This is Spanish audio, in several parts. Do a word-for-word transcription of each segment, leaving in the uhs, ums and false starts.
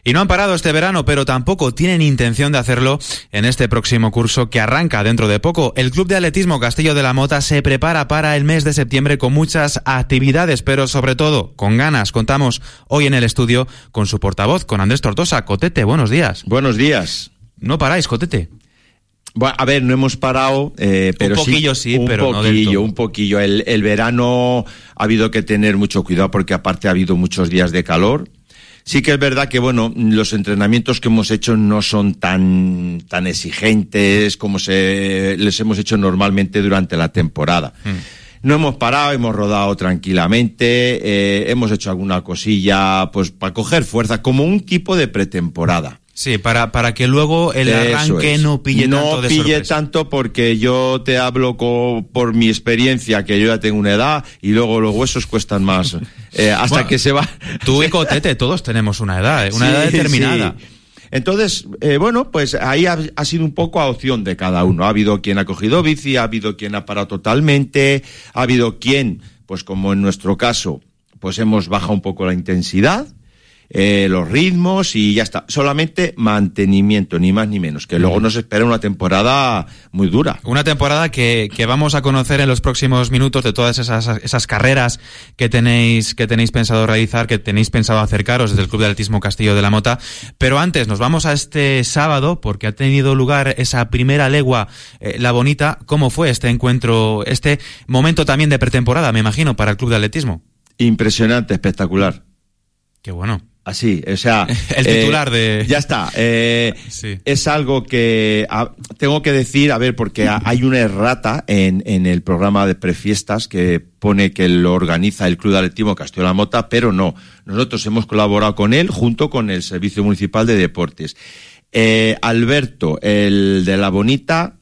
Y no han parado este verano, pero tampoco tienen intención de hacerlo en este próximo curso que arranca dentro de poco. El Club de Atletismo Castillo de la Mota se prepara para el mes de septiembre con muchas actividades, pero sobre todo con ganas. Contamos hoy en el estudio con su portavoz, con Andrés Tortosa. Cotete, buenos días. Buenos días. No paráis, Cotete. Bueno, a ver, no hemos parado, eh, pero un poquillo sí, sí, un pero poquillo, no del todo. un poquillo. El, el verano ha habido que tener mucho cuidado porque aparte ha habido muchos días de calor. Sí que es verdad que, bueno, los entrenamientos que hemos hecho no son tan, tan exigentes como se les hemos hecho normalmente durante la temporada. Mm. No hemos parado, hemos rodado tranquilamente, eh, hemos hecho alguna cosilla, pues, para coger fuerza, como un tipo de pretemporada. Sí, para, para que luego el arranque no pille no tanto de pille sorpresa. tanto porque yo te hablo co, por mi experiencia, que yo ya tengo una edad y luego los huesos cuestan más. Eh, hasta bueno, que se va. Tú y Cotete, todos tenemos una edad, una sí, edad determinada. Sí. Entonces, eh, bueno, pues ahí ha, ha sido un poco a opción de cada uno. Ha habido quien ha cogido bici, ha habido quien ha parado totalmente, ha habido quien, pues como en nuestro caso, pues hemos bajado un poco la intensidad. Eh, los ritmos y ya está, solamente mantenimiento, ni más ni menos, que luego nos espera una temporada muy dura. Una temporada que, que vamos a conocer en los próximos minutos de todas esas, esas carreras que tenéis, que tenéis pensado realizar, que tenéis pensado acercaros desde el Club de Atletismo Castillo de la Mota, pero antes nos vamos a este sábado porque ha tenido lugar esa primera legua, eh, La Bonita. ¿Cómo fue este encuentro, este momento también de pretemporada, me imagino, para el Club de Atletismo? Impresionante, espectacular. Qué bueno. Así, o sea... el titular eh, de... Ya está. Eh, sí. Es algo que a, tengo que decir, a ver, porque a, hay una errata en, en el programa de prefiestas que pone que lo organiza el Club de Atletismo Castillo de la Mota, pero no. Nosotros hemos colaborado con él junto con el Servicio Municipal de Deportes. Eh, Alberto, el de La Bonita,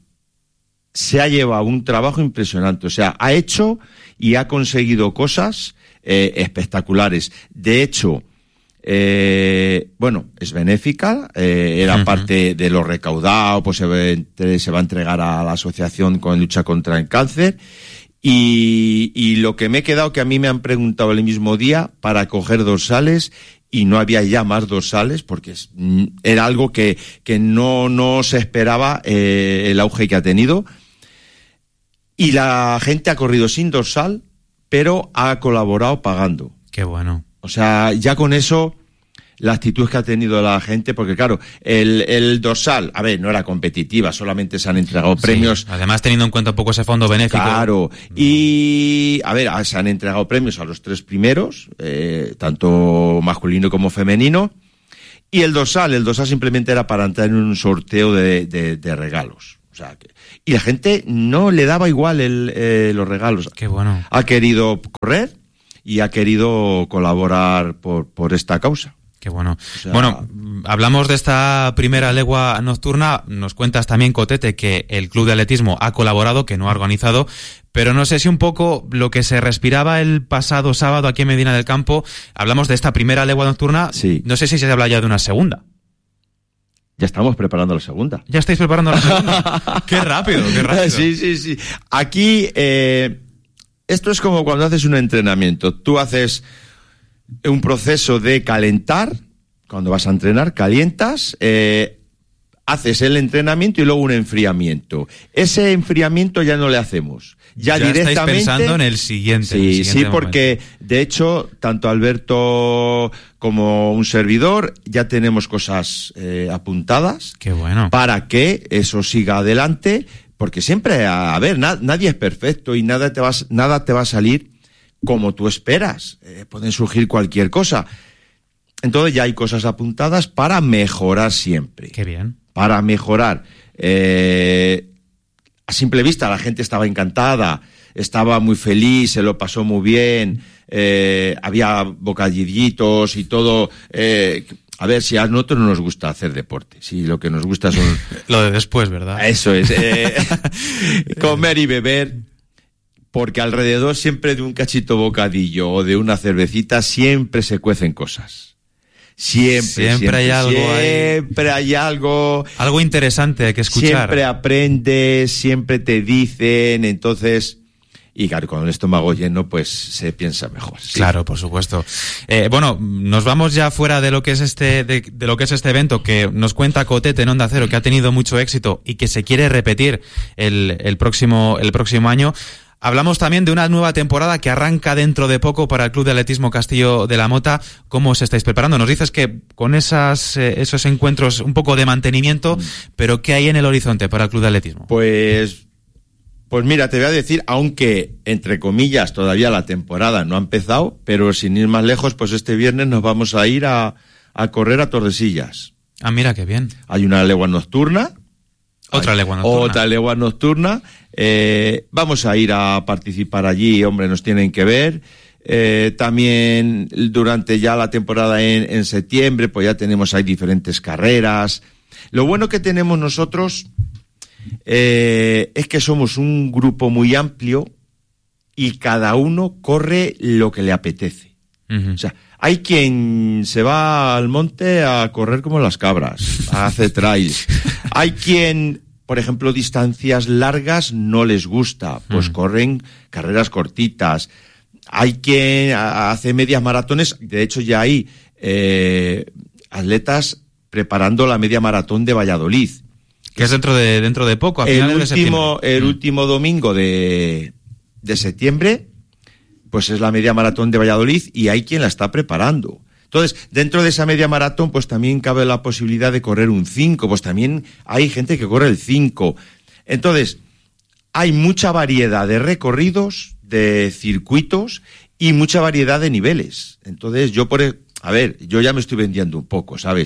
se ha llevado un trabajo impresionante. O sea, ha hecho y ha conseguido cosas eh, espectaculares. De hecho... Eh, bueno, es benéfica, eh, era uh-huh. parte de lo recaudado, pues se, se va a entregar a la asociación con lucha contra el cáncer y, y lo que me he quedado que a mí me han preguntado el mismo día para coger dorsales y no había ya más dorsales porque es, era algo que, que no, no se esperaba eh, el auge que ha tenido y la gente ha corrido sin dorsal pero ha colaborado pagando. Qué bueno. O sea, ya con eso, la actitud que ha tenido la gente, porque claro, el, el dorsal, a ver, no era competitiva, solamente se han entregado premios. Sí, además teniendo en cuenta un poco ese fondo benéfico. Claro, y a ver, se han entregado premios a los tres primeros, eh, tanto masculino como femenino, y el dorsal, el dorsal simplemente era para entrar en un sorteo de, de, de regalos. O sea, que, y la gente no le daba igual el, eh, los regalos. Qué bueno. Ha querido correr y ha querido colaborar por, por esta causa. Qué bueno. O sea, bueno, hablamos de esta primera legua nocturna, nos cuentas también, Cotete, que el Club de Atletismo ha colaborado, que no ha organizado, pero no sé si un poco lo que se respiraba el pasado sábado aquí en Medina del Campo, hablamos de esta primera legua nocturna, sí. No sé si se habla ya de una segunda. Ya estamos preparando la segunda. ¿Ya estáis preparando la segunda? ¡Qué rápido, qué rápido! Sí, sí, sí. Aquí... Eh... Esto es como cuando haces un entrenamiento. Tú haces un proceso de calentar, cuando vas a entrenar, calientas, eh, haces el entrenamiento y luego un enfriamiento. Ese enfriamiento ya no le hacemos. Ya, ya directamente. Estáis pensando en el siguiente. Sí, en el siguiente sí, porque momento. De hecho, tanto Alberto como un servidor ya tenemos cosas eh, apuntadas. Qué bueno. Para que eso siga adelante. Porque siempre, a, a ver, na, nadie es perfecto y nada te va, nada te va a salir como tú esperas. Eh, pueden surgir cualquier cosa. Entonces ya hay cosas apuntadas para mejorar siempre. Qué bien. Para mejorar. Eh, a simple vista la gente estaba encantada, estaba muy feliz, se lo pasó muy bien, eh, había bocadillitos y todo... Eh, A ver, si a nosotros no nos gusta hacer deporte, si lo que nos gusta son... Lo de después, ¿verdad? Eso es, eh, comer y beber, porque alrededor siempre de un cachito bocadillo o de una cervecita siempre se cuecen cosas. Siempre, siempre, siempre hay algo siempre hay... hay algo... Algo interesante que escuchar. Siempre aprendes, siempre te dicen, entonces... y claro, con el estómago lleno pues se piensa mejor. ¿Sí? Claro, por supuesto. Eh, bueno, nos vamos ya fuera de lo que es este de, de lo que es este evento que nos cuenta Cotete en Onda Cero, que ha tenido mucho éxito y que se quiere repetir el, el próximo el próximo año. Hablamos también de una nueva temporada que arranca dentro de poco para el Club de Atletismo Castillo de la Mota. ¿Cómo os estáis preparando? Nos dices que con esas eh, esos encuentros un poco de mantenimiento, pero ¿qué hay en el horizonte para el Club de Atletismo? Pues Pues mira, te voy a decir, aunque, entre comillas, todavía la temporada no ha empezado, pero sin ir más lejos, pues este viernes nos vamos a ir a, a correr a Tordesillas. Ah, mira, qué bien. Hay una legua nocturna. Otra legua nocturna. Otra legua nocturna. Eh, vamos a ir a participar allí, hombre, nos tienen que ver. Eh, también durante ya la temporada en, en septiembre, pues ya tenemos ahí diferentes carreras. Lo bueno que tenemos nosotros... Eh, es que somos un grupo muy amplio y cada uno corre lo que le apetece. Uh-huh. O sea, hay quien se va al monte a correr como las cabras, a hacer trails. Hay quien, por ejemplo, distancias largas no les gusta, pues uh-huh. corren carreras cortitas. Hay quien hace medias maratones, de hecho ya hay eh, atletas preparando la media maratón de Valladolid. Que es dentro de dentro de poco, a el finales último, de septiembre. El mm. último domingo de, de septiembre, pues es la media maratón de Valladolid y hay quien la está preparando. Entonces, dentro de esa media maratón, pues también cabe la posibilidad de correr un cinco, pues también hay gente que corre el cinco. Entonces, hay mucha variedad de recorridos, de circuitos y mucha variedad de niveles. Entonces, yo por... A ver, yo ya me estoy vendiendo un poco, ¿sabes?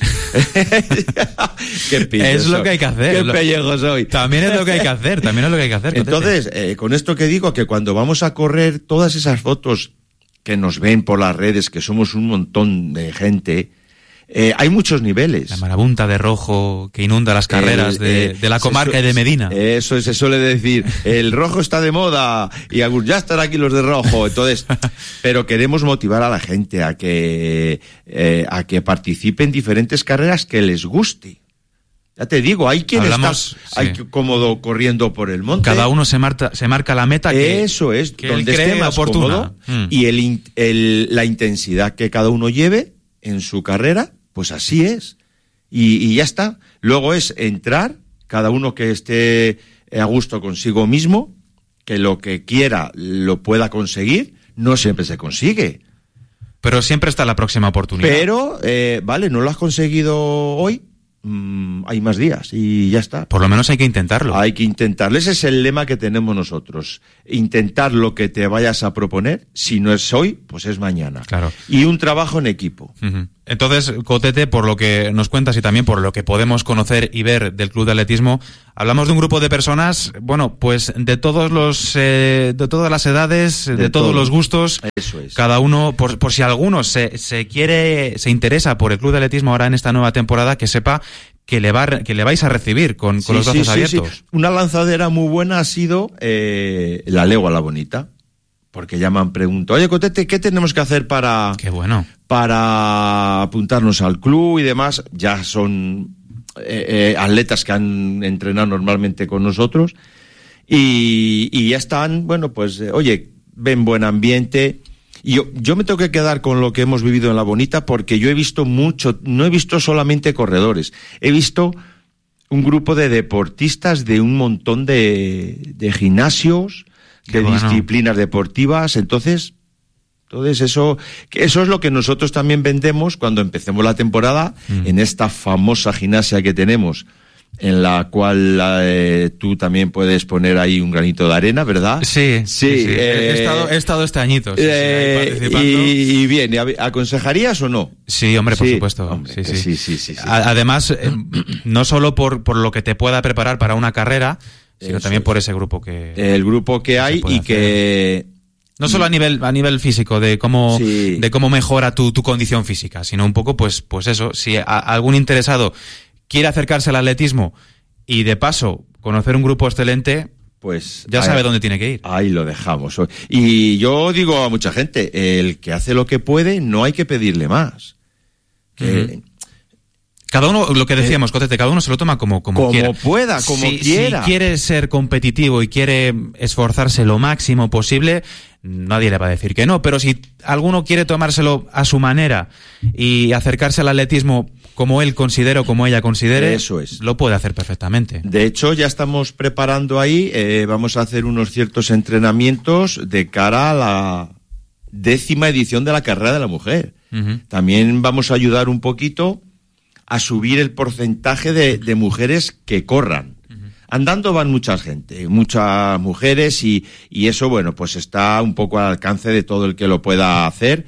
Qué pillo es soy. Lo que hay que hacer. Qué pellejo soy. También es lo que hay que hacer, también es lo que hay que hacer. Entonces, eh, con esto que digo, que cuando vamos a correr, todas esas fotos que nos ven por las redes, que somos un montón de gente, eh, hay muchos niveles. La marabunta de rojo que inunda las carreras el, de, de la comarca eso, y de Medina. Eso se suele decir, el rojo está de moda y ya están aquí los de rojo. Entonces, pero queremos motivar a la gente a que eh, a que participe en diferentes carreras que les guste. Ya te digo, hay quien Hablamos, está hay sí. cómodo corriendo por el monte. Cada uno se marca, se marca la meta que eso es, que donde él cree esté más oportuna. Cómodo mm. y el, el la intensidad que cada uno lleve en su carrera. Pues así es. Y, y ya está. Luego es entrar, cada uno que esté a gusto consigo mismo, que lo que quiera lo pueda conseguir. No siempre se consigue. Pero siempre está la próxima oportunidad. Pero, eh, vale, no lo has conseguido hoy, mmm, hay más días y ya está. Por lo menos hay que intentarlo. Hay que intentarlo. Ese es el lema que tenemos nosotros. Intentar lo que te vayas a proponer. Si no es hoy, pues es mañana. Claro. Y un trabajo en equipo. Uh-huh. Entonces, Cotete, por lo que nos cuentas y también por lo que podemos conocer y ver del Club de Atletismo, hablamos de un grupo de personas, bueno, pues de todos los, eh, de todas las edades, de, de todos todo. los gustos. Eso es. Cada uno, por, por si alguno se, se quiere, se interesa por el Club de Atletismo ahora en esta nueva temporada, que sepa que le va, que le vais a recibir con, con sí, los brazos sí, abiertos. Sí, sí. Una lanzadera muy buena ha sido eh, la legua la bonita. Porque ya me han preguntado, oye, Cotete, ¿qué tenemos que hacer para, Qué bueno. para apuntarnos al club y demás? Ya son eh, eh, atletas que han entrenado normalmente con nosotros y, y ya están, bueno, pues, eh, oye, ven buen ambiente. Y yo, yo me tengo que quedar con lo que hemos vivido en La Bonita porque yo he visto mucho, no he visto solamente corredores, he visto un grupo de deportistas de un montón de, de gimnasios, de bueno. disciplinas deportivas, entonces, entonces eso, que eso es lo que nosotros también vendemos cuando empecemos la temporada mm. en esta famosa gimnasia que tenemos, en la cual eh, tú también puedes poner ahí un granito de arena, ¿verdad? Sí, sí, sí, sí. Eh, he, estado, he estado este añito, sí, eh, sí, participando. Y, y bien, ¿aconsejarías o no? Sí, hombre, por sí, supuesto. Hombre, sí, sí. Sí, sí, sí, sí. Además, eh, no solo por, por lo que te pueda preparar para una carrera, sino Eso también es. por ese grupo que... El grupo que, que hay y que... Hacer. No solo a nivel a nivel físico de cómo sí. de cómo mejora tu, tu condición física, sino un poco pues pues eso, si a, algún interesado quiere acercarse al atletismo y de paso conocer un grupo excelente, pues ya ahí, sabe dónde tiene que ir. Ahí lo dejamos. Y yo digo a mucha gente, el que hace lo que puede, no hay que pedirle más. Que, uh-huh. Cada uno, lo que decíamos, eh, Cotete, cada uno se lo toma como, como, como quiera. pueda, como si, quiera. Si quiere ser competitivo y quiere esforzarse lo máximo posible, nadie le va a decir que no. Pero si alguno quiere tomárselo a su manera y acercarse al atletismo como él considere o como ella considere, eso es. Lo puede hacer perfectamente. De hecho, ya estamos preparando ahí, eh, vamos a hacer unos ciertos entrenamientos de cara a la décima edición de la carrera de la mujer. Uh-huh. También vamos a ayudar un poquito a subir el porcentaje de, de mujeres que corran. Uh-huh. Andando van mucha gente, muchas mujeres y, y eso, bueno, pues está un poco al alcance de todo el que lo pueda hacer.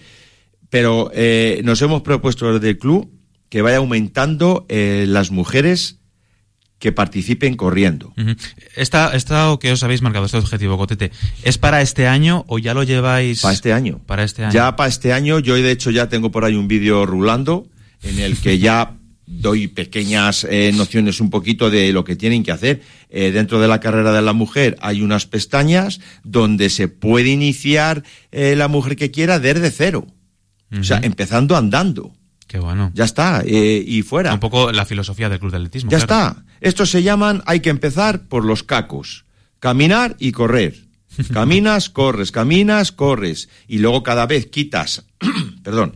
Pero eh, nos hemos propuesto desde el club que vaya aumentando eh, las mujeres que participen corriendo. Uh-huh. Esta, esta que os habéis marcado, este objetivo, Cotete, ¿es para este año o ya lo lleváis? Para este año. Para este año. Ya para este año. Yo, de hecho, ya tengo por ahí un vídeo rulando en el que ya doy pequeñas eh, nociones un poquito de lo que tienen que hacer. Eh, dentro de la carrera de la mujer hay unas pestañas donde se puede iniciar eh, la mujer que quiera desde cero. Uh-huh. O sea, empezando andando. Qué bueno. Ya está, eh, y fuera. Un poco la filosofía del Club de Atletismo. Ya claro. está. Estos se llaman, hay que empezar por los cacos. Caminar y correr. Caminas, corres, caminas, corres. Y luego cada vez quitas, perdón,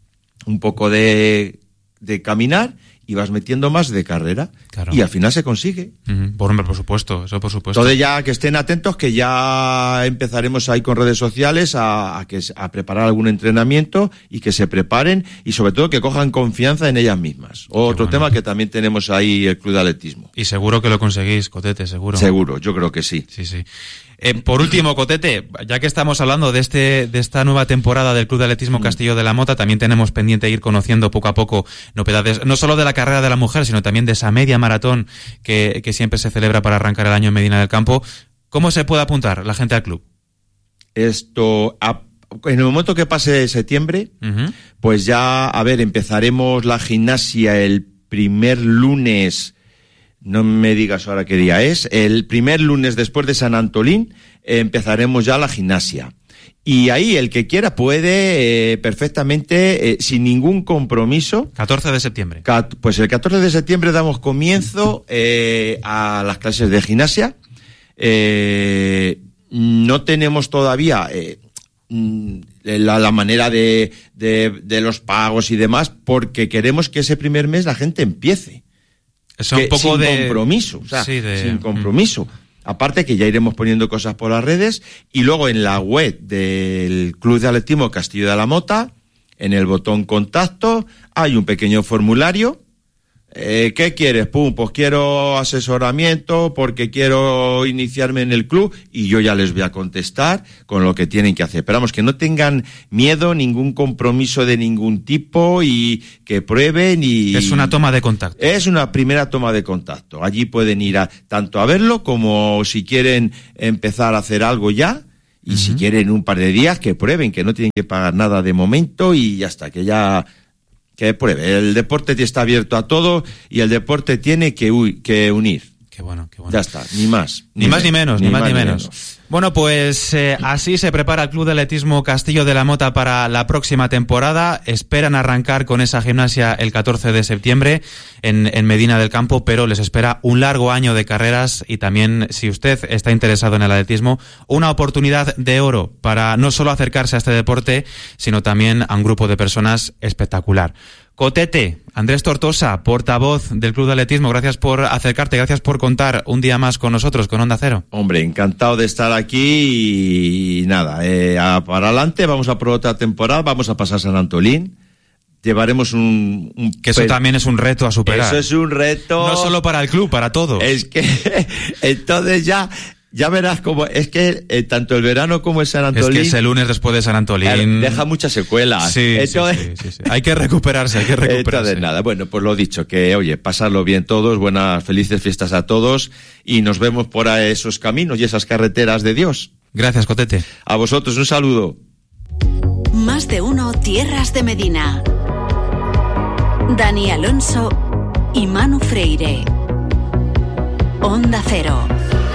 un poco de, de caminar y vas metiendo más de carrera. Claro. Y al final se consigue. Uh-huh. Por, por supuesto, eso por supuesto. Entonces ya que estén atentos, que ya empezaremos ahí con redes sociales a, a, que, a preparar algún entrenamiento y que se preparen y sobre todo que cojan confianza en ellas mismas. Otro bueno. tema que también tenemos ahí el Club de Atletismo. Y seguro que lo conseguís, Cotete, seguro. Seguro, yo creo que sí. Sí, sí. Eh, por último, Cotete, ya que estamos hablando de este de esta nueva temporada del Club de Atletismo Castillo de la Mota, también tenemos pendiente ir conociendo poco a poco novedades, no solo de la carrera de la mujer, sino también de esa media maratón que, que siempre se celebra para arrancar el año en Medina del Campo. ¿Cómo se puede apuntar la gente al club? Esto, a, en el momento que pase septiembre, uh-huh. pues ya, a ver, empezaremos la gimnasia el primer lunes. No me digas ahora qué día es. El primer lunes después de San Antolín eh, empezaremos ya la gimnasia. Y ahí el que quiera puede eh, perfectamente, eh, sin ningún compromiso. catorce de septiembre. Cat- pues el catorce de septiembre damos comienzo eh, a las clases de gimnasia. Eh, no tenemos todavía eh, la, la manera de, de, de los pagos y demás, porque queremos que ese primer mes la gente empiece. Es un poco sin de compromiso, o sea, sí, de... sin compromiso. Mm. Aparte que ya iremos poniendo cosas por las redes y luego en la web del Club de Atletismo Castillo de la Mota, en el botón contacto, hay un pequeño formulario. Eh, ¿Qué quieres? Pum, pues quiero asesoramiento porque quiero iniciarme en el club y yo ya les voy a contestar con lo que tienen que hacer. Pero vamos, que no tengan miedo, ningún compromiso de ningún tipo y que prueben y... Es una toma de contacto. Es una primera toma de contacto. Allí pueden ir a, tanto a verlo como si quieren empezar a hacer algo ya y uh-huh. si quieren un par de días que prueben, que no tienen que pagar nada de momento y ya está, que ya... Que pruebe. El deporte está abierto a todo y el deporte tiene que, u- que unir. Qué bueno, qué bueno. Ya está, ni más. Ni, ni más ni menos, ni, ni más ni menos. menos. Bueno, pues eh, así se prepara el Club de Atletismo Castillo de la Mota para la próxima temporada. Esperan arrancar con esa gimnasia el catorce de septiembre en, en Medina del Campo, pero les espera un largo año de carreras y también, si usted está interesado en el atletismo, una oportunidad de oro para no solo acercarse a este deporte, sino también a un grupo de personas espectacular. Cotete, Andrés Tortosa, portavoz del Club de Atletismo, gracias por acercarte, gracias por contar un día más con nosotros, con Onda Cero. Hombre, encantado de estar aquí y nada, eh, a, para adelante, vamos a por otra temporada, vamos a pasar San Antolín, llevaremos un... un que eso pe- también es un reto a superar. Eso es un reto... No solo para el club, para todos. Es que entonces ya... Ya verás cómo, es que eh, tanto el verano como el San Antolín... Es que ese lunes después de San Antolín... Deja muchas secuelas. Sí, entonces, sí, sí, sí, sí. Hay que recuperarse, hay que recuperarse. Entonces nada, bueno, pues lo dicho, que oye, pasarlo bien todos, buenas, felices fiestas a todos y nos vemos por esos caminos y esas carreteras de Dios. Gracias, Cotete. A vosotros un saludo. Más de uno, Tierras de Medina. Dani Alonso y Manu Freire. Onda Cero.